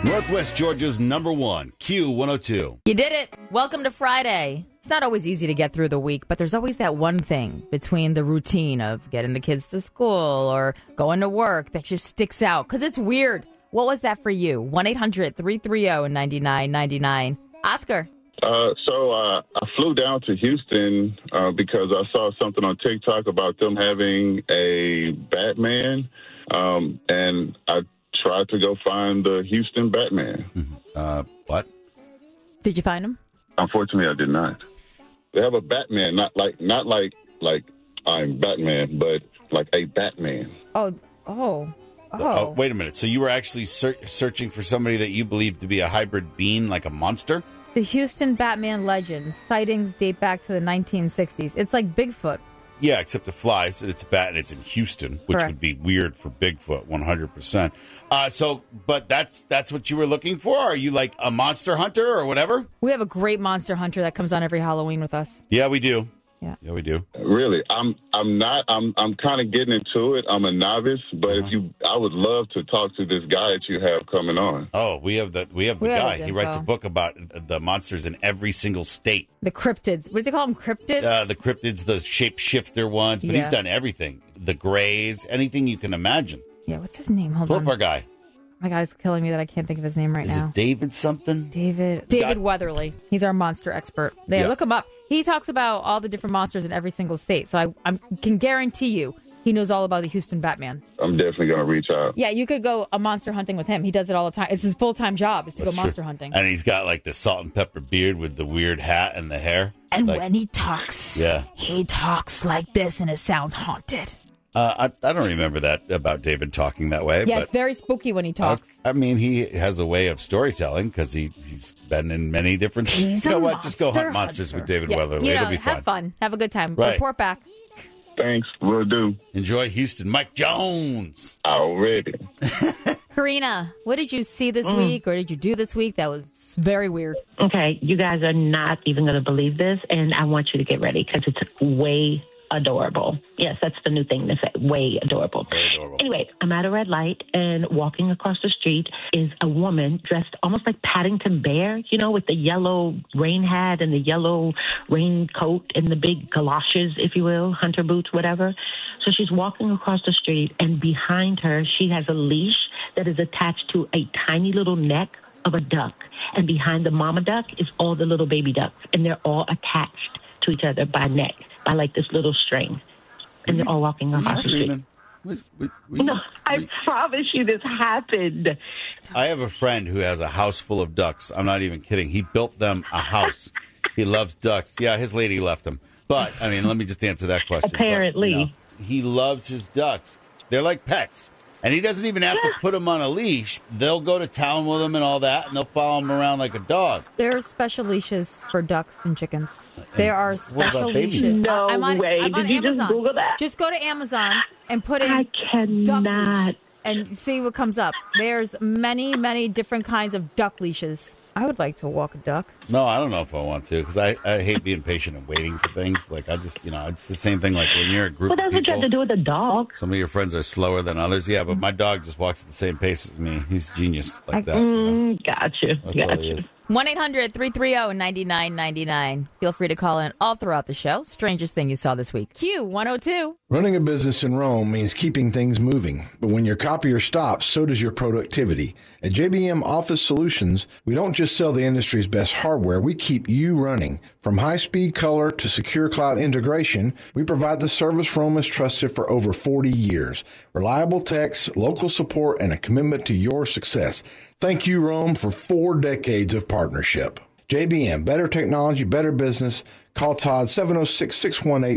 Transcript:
Northwest Georgia's #1, Q102. You did it. Welcome to Friday. It's not always easy to get through the week, but there's always that one thing between the routine of getting the kids to school or going to work that just sticks out because it's weird. What was that for you? 1-800-330-9999. Oscar. I flew down to Houston because I saw something on TikTok about them having a Batman, and I tried to go find the Houston Batman. What? Did you find him? Unfortunately, I did not. They have a Batman, not like I'm Batman, but like a Batman. Oh. Wait a minute. So you were actually searching for somebody that you believe to be a hybrid being, like a monster? The Houston Batman legend. Sightings date back to the 1960s. It's like Bigfoot. Yeah, except it flies, and it's a bat, and it's in Houston, which Correct. would be weird for Bigfoot, 100%. But that's what you were looking for? Are you like a monster hunter or whatever? We have a great monster hunter that comes on every Halloween with us. Yeah, we do. Yeah, we do. Really, I'm not. I'm kind of getting into it. I'm a novice, but I would love to talk to this guy that you have coming on. Oh, we have the guy. He writes a book about the monsters in every single state. The cryptids. What does he call them? Cryptids? The cryptids, the shapeshifter ones. But he's done everything. The Greys, anything you can imagine. Yeah, what's his name? Hold Pull on. up our guy. My guy's killing me that I can't think of his name right now. Is it David something? David Weatherly. He's our monster expert. Look him up. He talks about all the different monsters in every single state. So I can guarantee you he knows all about the Houston Batman. I'm definitely going to reach out. Yeah, you could go monster hunting with him. He does it all the time. It's his full-time job is to go monster hunting. And he's got like the salt and pepper beard with the weird hat and the hair. And when he talks, he talks like this and it sounds haunted. I don't remember that about David talking that way. Yeah, but, it's very spooky when he talks. I mean, he has a way of storytelling because he's been in many different... He's you know a what? Just go hunt monsters hunter. with David Weatherly. It'll be fun. Have fun. Have a good time. Right. Report back. Thanks. Will do. Enjoy Houston. Mike Jones. Already. Karina, what did you see this week or did you do this week that was very weird? Okay, you guys are not even going to believe this, and I want you to get ready because it's way adorable. Yes, that's the new thing to say. Way adorable. Very adorable. Anyway, I'm at a red light, and walking across the street is a woman dressed almost like Paddington Bear, you know, with the yellow rain hat and the yellow raincoat and the big galoshes, if you will, hunter boots, whatever. So she's walking across the street, and behind her, she has a leash that is attached to a tiny little neck of a duck. And behind the mama duck is all the little baby ducks, and they're all attached to each other by neck, by like this little string. And they're all walking across the street. No, I promise you this happened. I have a friend who has a house full of ducks. I'm not even kidding. He built them a house. He loves ducks. Yeah, his lady left him. But, I mean, let me just answer that question. Apparently. But, he loves his ducks. They're like pets. And he doesn't even have to put them on a leash. They'll go to town with him and all that, and they'll follow him around like a dog. There are special leashes for ducks and chickens. There are special babies? leashes. No way. I'm on Did you Amazon. just Google that? Just go to Amazon and put in I duck cannot. leash and see what comes up. There's many, many different kinds of duck leashes. I would like to walk a duck. No, I don't know if I want to, because I hate being patient and waiting for things. Like, I just, it's the same thing like when you're a group What of does it people. have to do with a dog? Some of your friends are slower than others. Yeah, but my dog just walks at the same pace as me. He's genius like that. Got you. That's all Got he you. is. 1-800-330-9999. Feel free to call in all throughout the show. Strangest thing you saw this week. Q102. Running a business in Rome means keeping things moving. But when your copier stops, so does your productivity. At JBM Office Solutions, we don't just sell the industry's best hardware, we keep you running. From high-speed color to secure cloud integration, we provide the service Rome has trusted for over 40 years. Reliable techs, local support, and a commitment to your success. Thank you, Rome, for 4 decades of partnership. JBM, better technology, better business. Call Todd 706-618